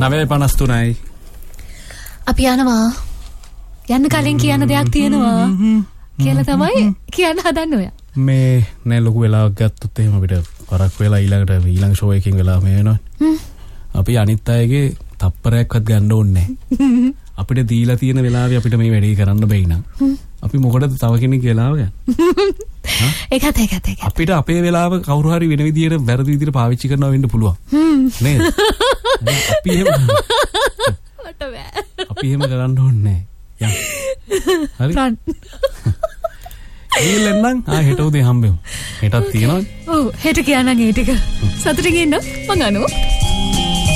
9:53යි. අපි යනවා. යන්න කලින් කියන්න දෙයක් තියෙනවා කියලා තමයි කියන්න හදන්නේ ඔයා. මේ නෑ ලොකු වෙලාවක් ගත්තොත් එහෙම අපිට වරක් වෙලා ඊළඟ ෂෝ එකකින් වෙලා මේ වෙනවා. අපි අනිත් අයගේ තප්පරයක්වත් ගන්න ඕනේ නෑ. අපිට දීලා තියෙන වෙලාවේ අපිට මේ වැඩේ කරන්න බැයි නම් අපි මොකටද තව කෙනෙක් වෙලාව ගන්න? ඒකත් අපිට අපේ වෙලාව කවුරු හරි වෙන විදියට වැරදි විදියට පාවිච්චි කරනවා වෙන්න පුළුවන්. නේද? අපි එහෙම කරන්න ඕනේ නෑ. හරි. ඊළෙන්නම් හෙට උදේ හම්බෙමු. හෙටත් තියෙනවා. ඔව් හෙට කියනනම් ඒ ටික සතුටින් ඉන්න මං අනෝ.